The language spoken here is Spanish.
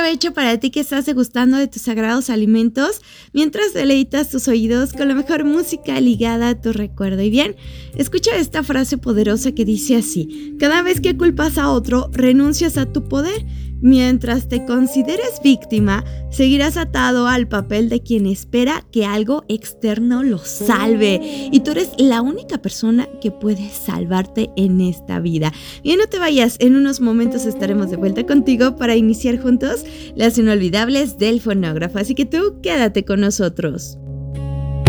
provecho para ti que estás degustando de tus sagrados alimentos mientras deleitas tus oídos con la mejor música ligada a tu recuerdo. Y bien, escucha esta frase poderosa que dice así: cada vez que culpas a otro, renuncias a tu poder. Mientras te consideres víctima, seguirás atado al papel de quien espera que algo externo lo salve. Y tú eres la única persona que puede salvarte en esta vida. Y no te vayas, en unos momentos estaremos de vuelta contigo para iniciar juntos las inolvidables del fonógrafo. Así que tú quédate con nosotros.